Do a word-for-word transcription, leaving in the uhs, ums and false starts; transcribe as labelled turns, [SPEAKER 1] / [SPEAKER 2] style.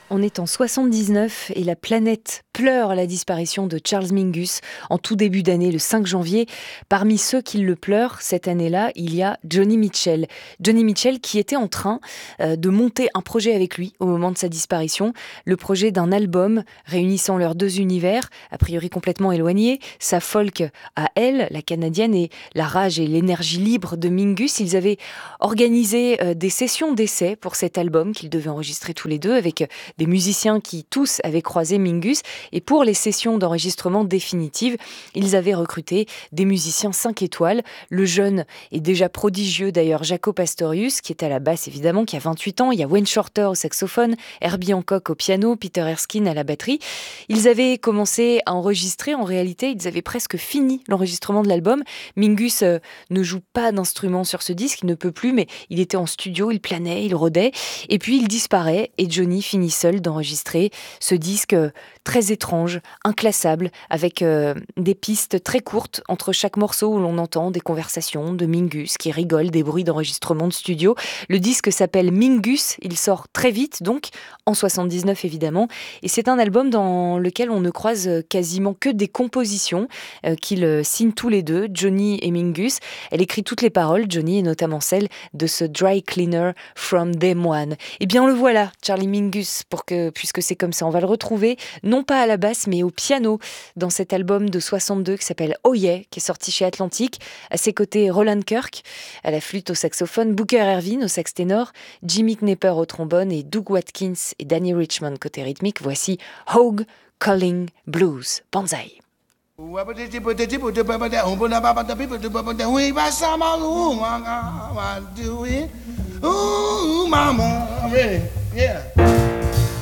[SPEAKER 1] On est en soixante-dix-neuf et la planète pleure la disparition de Charles Mingus en tout début d'année, le cinq janvier. Parmi ceux qui le pleurent, cette année-là, il y a Joni Mitchell. Joni Mitchell qui était en train euh, de monter un projet avec lui au moment de sa disparition. Le projet d'un album réunissant leurs deux univers, a priori complètement éloignés. Sa folk à elle, la canadienne, et la rage et l'énergie libre de Mingus. Ils avaient organisé euh, des sessions d'essai pour cet album qu'ils devaient enregistrer tous les deux avec euh, des musiciens qui tous avaient croisé Mingus. Et pour les sessions d'enregistrement définitives, ils avaient recruté des musiciens cinq étoiles. Le jeune et déjà prodigieux d'ailleurs Jaco Pastorius, qui est à la basse évidemment, qui a vingt-huit ans. Il y a Wayne Shorter au saxophone, Herbie Hancock au piano, Peter Erskine à la batterie. Ils avaient commencé à enregistrer. En réalité, ils avaient presque fini l'enregistrement de l'album. Mingus euh, ne joue pas d'instrument sur ce disque, il ne peut plus, mais il était en studio, il planait, il rôdait. Et puis il disparaît et Johnny finit seul d'enregistrer ce disque très étrange, inclassable, avec euh, des pistes très courtes entre chaque morceau où l'on entend des conversations de Mingus qui rigole, des bruits d'enregistrement de studio. Le disque s'appelle Mingus, il sort très vite, donc en soixante-dix-neuf évidemment, et c'est un album dans lequel on ne croise quasiment que des compositions euh, qu'ils signent tous les deux, Johnny et Mingus. Elle écrit toutes les paroles, Johnny, et notamment celle de ce Dry Cleaner from Them One. Eh bien le voilà, Charlie Mingus, pour que, puisque c'est comme ça, on va le retrouver, non pas à la basse, mais au piano, dans cet album de soixante-deux qui s'appelle Oh Yeah, qui est sorti chez Atlantic. À ses côtés, Roland Kirk, à la flûte, au saxophone, Booker Ervin au sax ténor, Jimmy Knepper au trombone et Doug Watkins et Danny Richmond côté rythmique. Voici Hogue Calling Blues. Banzai.
[SPEAKER 2] Ooh, mama, yeah.